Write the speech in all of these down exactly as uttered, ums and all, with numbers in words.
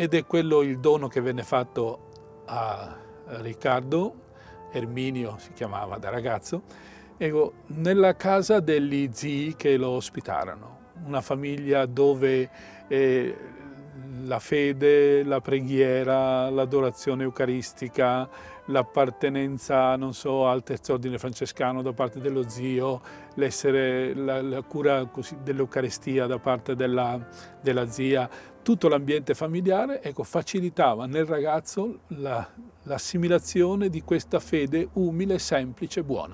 ed è quello il dono che venne fatto a Riccardo, Erminio si chiamava da ragazzo, ecco, nella casa degli zii che lo ospitarono, una famiglia dove eh, la fede, la preghiera, l'adorazione eucaristica, l'appartenenza, non so, al terzo ordine francescano da parte dello zio, l'essere, la, la cura dell'Eucaristia da parte della, della zia, tutto l'ambiente familiare, ecco, facilitava nel ragazzo la, l'assimilazione di questa fede umile, semplice, buona.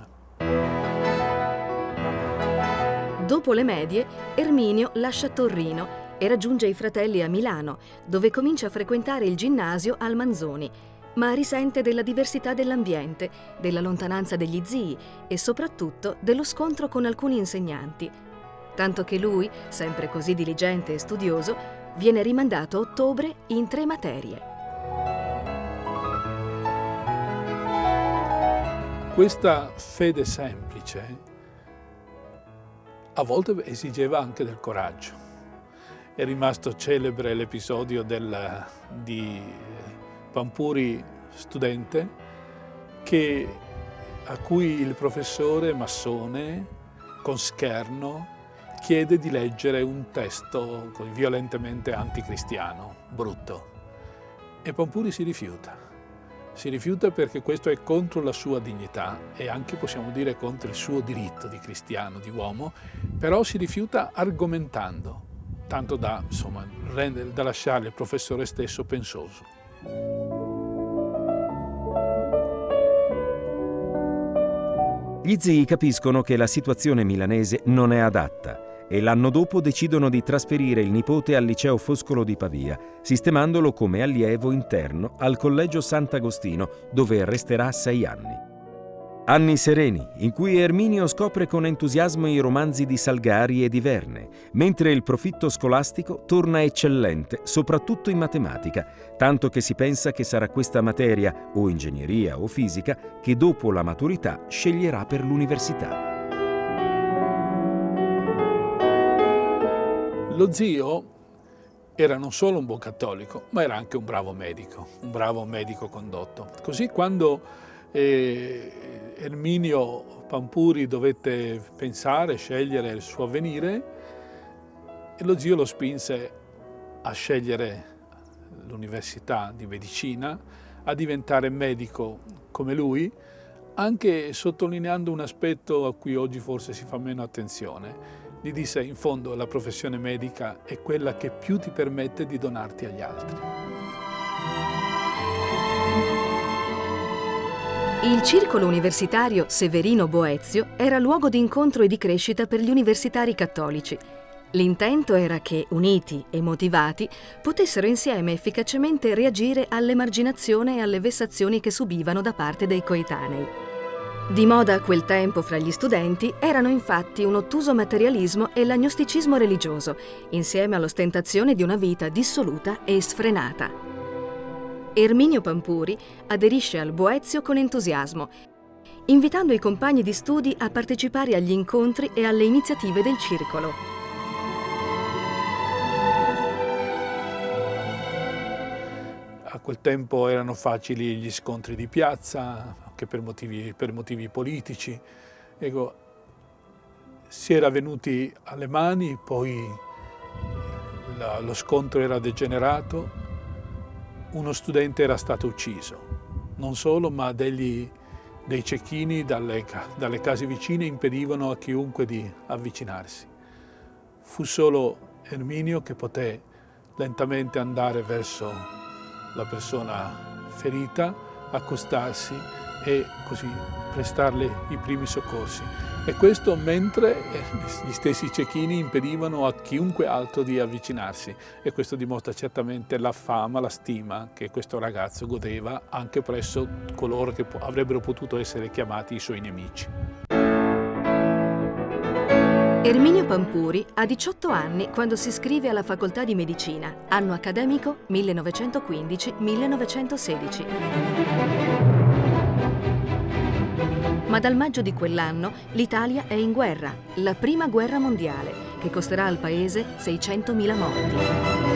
Dopo le medie, Erminio lascia Torino e raggiunge i fratelli a Milano, dove comincia a frequentare il ginnasio al Manzoni, ma risente della diversità dell'ambiente, della lontananza degli zii e soprattutto dello scontro con alcuni insegnanti. Tanto che lui, sempre così diligente e studioso, viene rimandato a ottobre in tre materie. Questa fede semplice a volte esigeva anche del coraggio. È rimasto celebre l'episodio del, di Pampuri studente, che, a cui il professore massone, con scherno, chiede di leggere un testo violentemente anticristiano, brutto. E Pampuri si rifiuta. Si rifiuta perché questo è contro la sua dignità e anche, possiamo dire, contro il suo diritto di cristiano, di uomo, però si rifiuta argomentando, tanto da, insomma, rendere, da lasciare il professore stesso pensoso. Gli zii capiscono che la situazione milanese non è adatta e l'anno dopo decidono di trasferire il nipote al liceo Foscolo di Pavia, sistemandolo come allievo interno al collegio Sant'Agostino, dove resterà sei anni. Anni sereni, in cui Erminio scopre con entusiasmo i romanzi di Salgari e di Verne, mentre il profitto scolastico torna eccellente, soprattutto in matematica, tanto che si pensa che sarà questa materia, o ingegneria o fisica, che dopo la maturità sceglierà per l'università. Lo zio era non solo un buon cattolico, ma era anche un bravo medico, un bravo medico condotto. Così quando eh, Erminio Pampuri dovette pensare, scegliere il suo avvenire, lo zio lo spinse a scegliere l'università di medicina, a diventare medico come lui, anche sottolineando un aspetto a cui oggi forse si fa meno attenzione. Gli disse: in fondo la professione medica è quella che più ti permette di donarti agli altri. Il circolo universitario Severino Boezio era luogo di incontro e di crescita per gli universitari cattolici. L'intento era che, uniti e motivati, potessero insieme efficacemente reagire all'emarginazione e alle vessazioni che subivano da parte dei coetanei. Di moda a quel tempo fra gli studenti erano infatti un ottuso materialismo e l'agnosticismo religioso, insieme all'ostentazione di una vita dissoluta e sfrenata. Erminio Pampuri aderisce al Boezio con entusiasmo, invitando i compagni di studi a partecipare agli incontri e alle iniziative del circolo. A quel tempo erano facili gli scontri di piazza, anche per motivi, per motivi politici. Ecco, si era venuti alle mani, poi la, lo scontro era degenerato, uno studente era stato ucciso, non solo, ma degli, dei cecchini dalle, dalle case vicine impedivano a chiunque di avvicinarsi. Fu solo Erminio che poté lentamente andare verso la persona ferita, accostarsi e così prestarle i primi soccorsi. E questo mentre gli stessi cecchini impedivano a chiunque altro di avvicinarsi. E questo dimostra certamente la fama, la stima che questo ragazzo godeva anche presso coloro che avrebbero potuto essere chiamati i suoi nemici. Erminio Pampuri ha diciotto anni quando si iscrive alla facoltà di medicina, anno accademico millenovecentoquindici millenovecentosedici. Ma dal maggio di quell'anno l'Italia è in guerra, la prima guerra mondiale, che costerà al paese seicentomila morti.